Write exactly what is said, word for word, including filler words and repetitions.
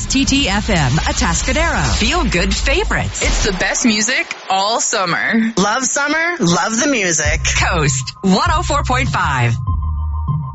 T T F M, Atascadero. Feel good favorites. It's the best music all summer. Love summer, love the music. Coast one oh four point five.